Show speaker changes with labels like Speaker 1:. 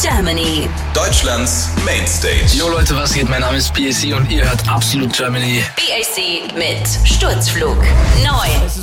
Speaker 1: Germany.
Speaker 2: Deutschlands Mainstage.
Speaker 3: Jo Leute, was geht? Mein Name ist BAC und ihr hört Absolut Germany.
Speaker 1: BAC mit Sturzflug. Neu.
Speaker 4: Es ist